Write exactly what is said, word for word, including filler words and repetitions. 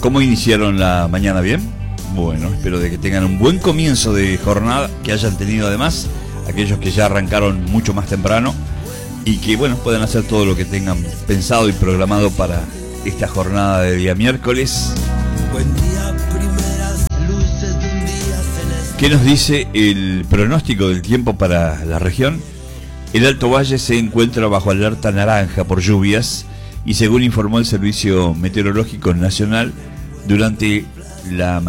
¿Cómo iniciaron la mañana? ¿Bien? Bueno, espero de que tengan un buen comienzo de jornada, que hayan tenido además aquellos que ya arrancaron mucho más temprano y que, bueno, puedan hacer todo lo que tengan pensado y programado para esta jornada de día miércoles. Buen día, primeras luces de un día celeste. ¿Qué nos dice el pronóstico del tiempo para la región? El Alto Valle se encuentra bajo alerta naranja por lluvias y según informó el Servicio Meteorológico Nacional, durante la